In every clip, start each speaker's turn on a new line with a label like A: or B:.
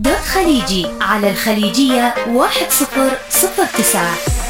A: خليجي على الخليجية 1009.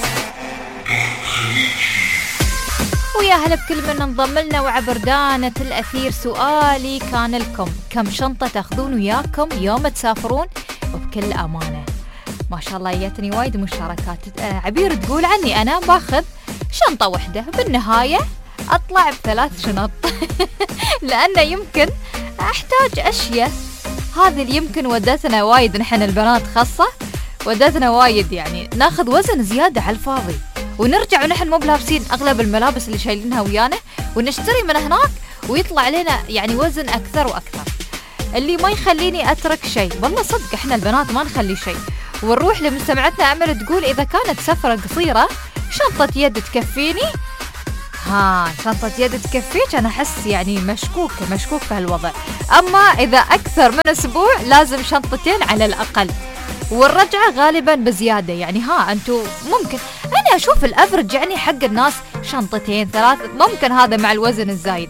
B: ويا هلا بكل من انضم لنا وعبر دانة الأثير. سؤالي كان لكم: كم شنطة تاخذون وياكم يوم تسافرون؟ وبكل أمانة ما شاء الله جاتني وايد مشاركات. عبير تقول عني أنا باخذ شنطة واحدة، بالنهاية أطلع ب3 شنط لأنه يمكن أحتاج أشياء. هذه اللي يمكن ودتنا وايد نحن البنات خاصة، ودتنا وايد يعني ناخذ وزن زيادة على الفاضي، ونرجع ونحن مو بلابسين أغلب الملابس اللي شايلينها ويانا، ونشتري من هناك ويطلع علينا يعني وزن أكثر وأكثر، اللي ما يخليني أترك شيء. والله صدق إحنا البنات ما نخلي شيء. ونروح لمستمعتنا أمل تقول: إذا كانت سفرة قصيرة شنطة يد تكفيني. شنطة يد تكفيك؟ أنا أحس يعني مشكوك في هالوضع. أما إذا أكثر من أسبوع لازم شنطتين على الأقل، والرجعة غالبا بزيادة. يعني أنتو ممكن، أنا أشوف الأفرج يعني حق الناس 2-3 ممكن، هذا مع الوزن الزايد.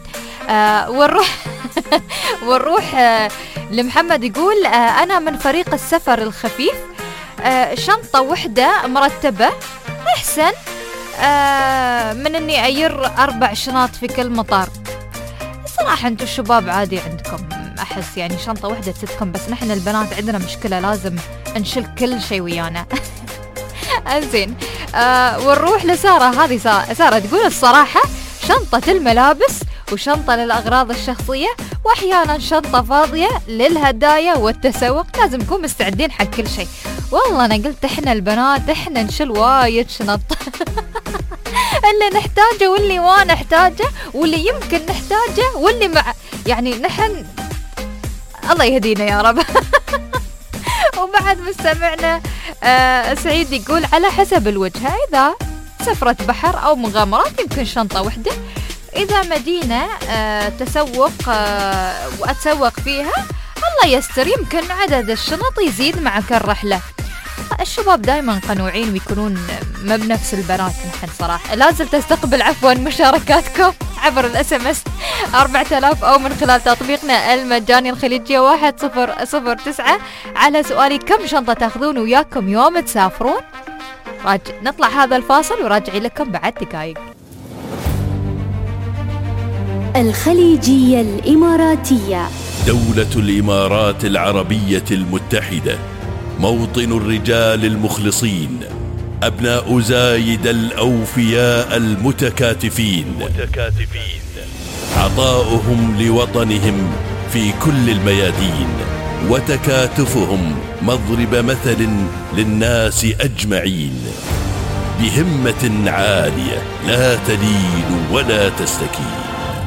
B: ونروح لمحمد يقول: أنا من فريق السفر الخفيف، شنطة واحدة مرتبة أحسن من أني أير 4 شنط في كل مطار. صراحة أنتو الشباب عادي عندكم، أحس يعني شنطة واحدة تفكم، بس نحن البنات عندنا مشكلة، لازم نشيل كل شيء ويانا. أنزين. ونروح لسارة. هذه سارة تقول: الصراحة شنطة الملابس وشنطة للأغراض الشخصية، وأحيانا شنطة فاضية للهدايا والتسوق. لازم نكون مستعدين حق كل شيء. والله أنا قلت إحنا البنات إحنا نشيل وايد شنط اللي نحتاجه واللي ما نحتاجه واللي يمكن نحتاجه واللي يعني نحن الله يهدينا يا رب. وبعد مستمعنا سعيد يقول: على حسب الوجهة، إذا سفرة بحر أو مغامرات يمكن شنطة واحدة، إذا مدينة تسوق وأتسوق فيها الله يستر يمكن عدد الشنط يزيد مع كل رحلة. الشباب دائما قنوعين ويكونون ما بنفس البنات. نحن صراحة لازم تستقبل عفوا مشاركاتكم عبر الSMS 4000 أو من خلال تطبيقنا المجاني الخليجية 1009 على سؤالي: كم شنطة تاخذون وياكم يوم تسافرون؟ نطلع هذا الفاصل وراجعي لكم بعد دقائق.
A: الخليجية الإماراتية.
C: دولة الإمارات العربية المتحدة، موطن الرجال المخلصين، أبناء زايد الأوفياء المتكاتفين، عطاؤهم لوطنهم في كل الميادين، وتكاتفهم مضرب مثل للناس أجمعين، بهمة عالية لا تلين ولا تستكين.